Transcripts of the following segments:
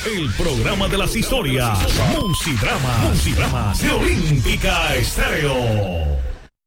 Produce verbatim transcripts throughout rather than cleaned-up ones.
el programa de las historias. Musidrama, Musidrama de Olímpica Estéreo.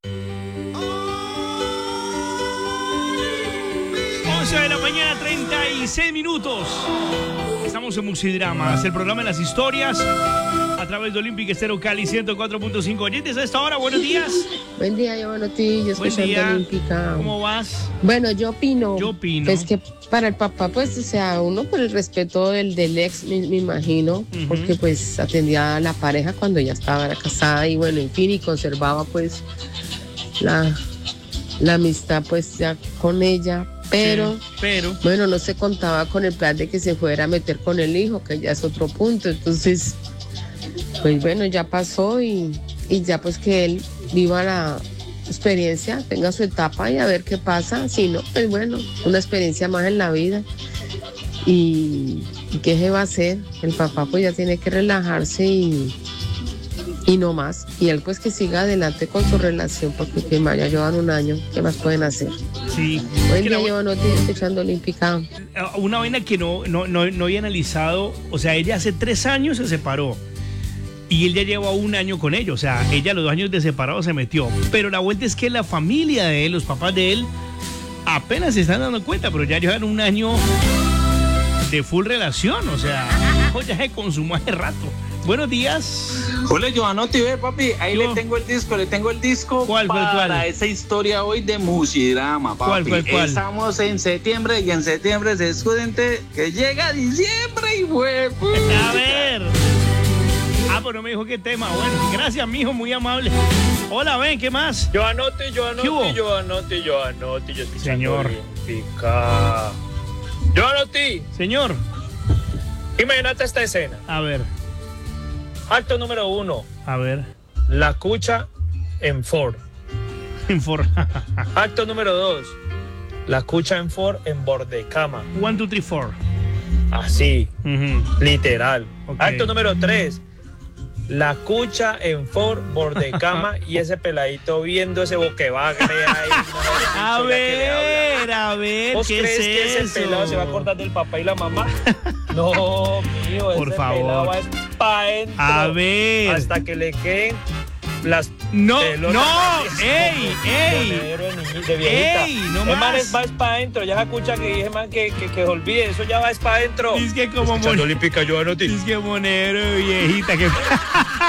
once de la mañana, treinta y seis minutos. Estamos en Musidramas, el programa de las historias, a través de Olímpica Estéreo Cali ciento cuatro punto cinco. Oyentes a esta hora, buenos días. Buen día, yo bueno, tío, Buen escuchando día. Olímpica. ¿Cómo vas? Bueno, yo opino. Yo opino. Pues que para el papá, pues, o sea, uno por el respeto del, del ex, me, me imagino, Uh-huh. porque pues atendía a la pareja cuando ya estaba casada y bueno, en fin, y conservaba pues la, la amistad pues ya con ella. Pero, Sí, pero, bueno, no se contaba con el plan de que se fuera a meter con el hijo, que ya es otro punto. Entonces, pues bueno, ya pasó y, y ya pues que él viva la experiencia, tenga su etapa y a ver qué pasa. Si no, pues bueno, una experiencia más en la vida. Y, y qué se va a hacer. El papá pues ya tiene que relajarse y, y no más. Y él pues que siga adelante con su relación, porque que ya llevan un año, ¿qué más pueden hacer? sí. Hoy Que día la- yo no estoy escuchando Olímpica. Una vaina que no, no, no, no había analizado, o sea, ella hace tres años se separó y él ya lleva un año con ella, o sea, ella a los dos años de separado se metió, pero la vuelta es que la familia de él, los papás de él, apenas se están dando cuenta, pero ya llevan un año de full relación, o sea, ya se consumó hace rato. Buenos días. Hola, Giovanotti, ve, papi, ahí Yo. le tengo el disco, le tengo el disco ¿Cuál, cuál, para cuál? esa historia hoy de Musidrama, papi. ¿Cuál, cuál, cuál? Estamos en septiembre y en septiembre se escudente que llega diciembre y fue. A ver. Ah, pues no me dijo qué tema. Bueno, gracias, mijo, muy amable. Hola, ven, ¿qué más? Giovanotti, ¿Qué hubo? Giovanotti, Giovanotti, Giovanotti, yo escuchando Señor. Olímpica. Giovanotti, Señor, imagínate esta escena. a ver, Acto número uno, a ver. la cucha en Ford. Informa. Acto número dos, la cucha en Ford en bordecama. One, two, three, four. Así, Ujú. literal. Ok. Acto número tres, la cucha en Ford bordecama y ese peladito viendo ese boquebagre ahí. A mejor dicho, ya que le habla. ver, a ver, ¿Vos ¿qué crees es que eso? ese pelado se va a acordar del papá y la mamá? No, mío, Por ese favor. pelado va pa' adentro. A ver. Hasta que le queden las No, pelotas no, grandes, ey, como ey. monedero de niñi- de viejita. Ey, no es man, más. es, va es para adentro. Ya escucha que dije, man, que, que, que olvide. Eso ya va es para adentro. Dice que como Escuchando mon- Olímpica, Giovanotti. Dice que monero, viejita, que...